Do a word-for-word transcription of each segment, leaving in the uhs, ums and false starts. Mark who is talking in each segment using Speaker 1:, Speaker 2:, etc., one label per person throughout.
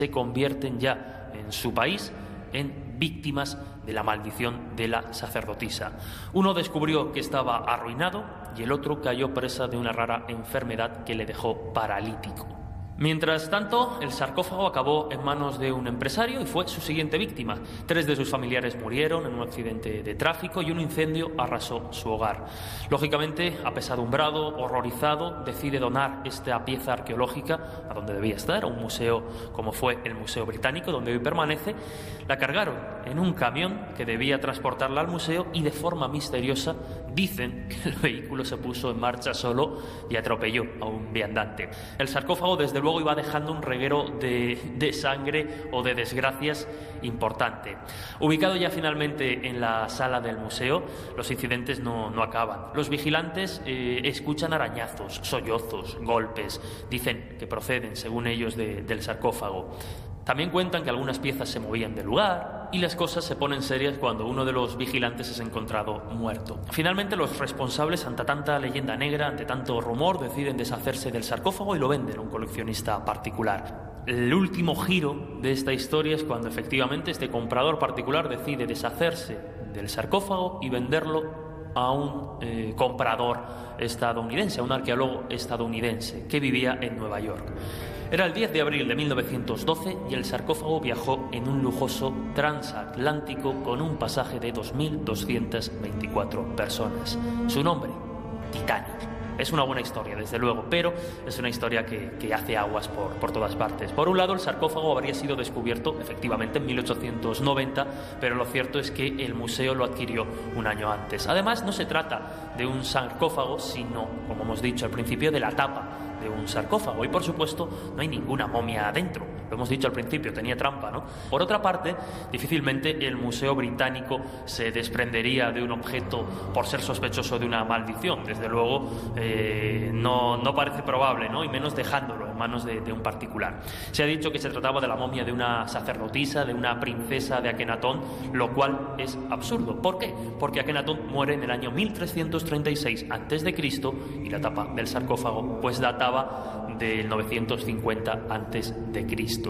Speaker 1: se convierten ya en su país en víctimas de la maldición de la sacerdotisa. Uno descubrió que estaba arruinado y el otro cayó presa de una rara enfermedad que le dejó paralítico. Mientras tanto, el sarcófago acabó en manos de un empresario y fue su siguiente víctima. Tres de sus familiares murieron en un accidente de tráfico y un incendio arrasó su hogar. Lógicamente, apesadumbrado, horrorizado, decide donar esta pieza arqueológica a donde debía estar, a un museo como fue el Museo Británico, donde hoy permanece. La cargaron en un camión que debía transportarla al museo y de forma misteriosa dicen que el vehículo se puso en marcha solo y atropelló a un viandante. El sarcófago, desde luego, iba dejando un reguero de, de sangre o de desgracias importante. Ubicado ya finalmente en la sala del museo, los incidentes no, no acaban. Los vigilantes eh, escuchan arañazos, sollozos, golpes. Dicen que proceden, según ellos, de, del sarcófago. También cuentan que algunas piezas se movían del lugar y las cosas se ponen serias cuando uno de los vigilantes es encontrado muerto. Finalmente, los responsables, ante tanta leyenda negra, ante tanto rumor, deciden deshacerse del sarcófago y lo venden a un coleccionista particular. El último giro de esta historia es cuando efectivamente este comprador particular decide deshacerse del sarcófago y venderlo a un eh, comprador estadounidense, a un arqueólogo estadounidense que vivía en Nueva York. Era el diez de abril de mil novecientos doce y el sarcófago viajó en un lujoso transatlántico con un pasaje de dos mil doscientas veinticuatro personas. Su nombre, Titanic. Es una buena historia, desde luego, pero es una historia que, que hace aguas por, por todas partes. Por un lado, el sarcófago habría sido descubierto efectivamente en mil ochocientos noventa, pero lo cierto es que el museo lo adquirió un año antes. Además, no se trata de un sarcófago, sino, como hemos dicho al principio, de la tapa de un sarcófago. Y, por supuesto, no hay ninguna momia adentro. Lo hemos dicho al principio, tenía trampa, ¿no? Por otra parte, difícilmente el Museo Británico se desprendería de un objeto por ser sospechoso de una maldición. Desde luego, eh, no, no parece probable, ¿no? Y menos dejándolo en manos de, de un particular. Se ha dicho que se trataba de la momia de una sacerdotisa, de una princesa de Akenatón, lo cual es absurdo. ¿Por qué? Porque Akenatón muere en el año mil trescientos treinta y seis antes de Cristo y la tapa del sarcófago pues databa del novecientos cincuenta antes de Cristo.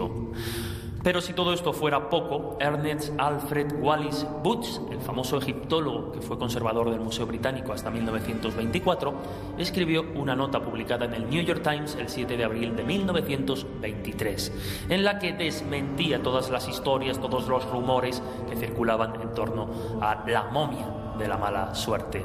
Speaker 1: Pero si todo esto fuera poco, Ernest Alfred Wallis Budge, el famoso egiptólogo que fue conservador del Museo Británico hasta mil novecientos veinticuatro, escribió una nota publicada en el New York Times el siete de abril de mil novecientos veintitrés, en la que desmentía todas las historias, todos los rumores que circulaban en torno a la momia de la mala suerte.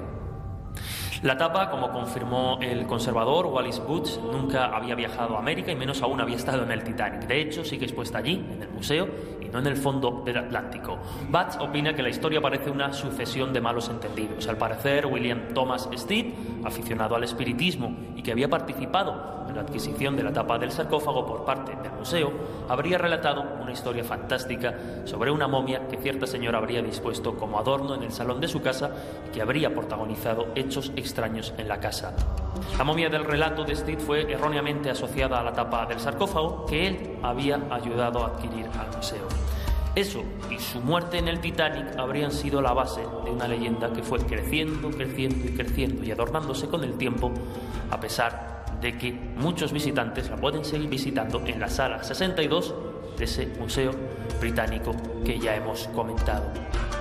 Speaker 1: La tapa, como confirmó el conservador Wallis Budge, nunca había viajado a América y menos aún había estado en el Titanic. De hecho, sigue expuesta allí, en el museo, y no en el fondo del Atlántico. Budge opina que la historia parece una sucesión de malos entendidos. Al parecer, William Thomas Stead, aficionado al espiritismo y que había participado en la adquisición de la tapa del sarcófago por parte del museo, habría relatado una historia fantástica sobre una momia que cierta señora habría dispuesto como adorno en el salón de su casa y que habría protagonizado hechos extraños en la casa. La momia del relato de Stead fue erróneamente asociada a la tapa del sarcófago que él había ayudado a adquirir al museo. Eso y su muerte en el Titanic habrían sido la base de una leyenda que fue creciendo, creciendo y creciendo y adornándose con el tiempo, a pesar de que muchos visitantes la pueden seguir visitando en la sala sesenta y dos de ese Museo Británico que ya hemos comentado.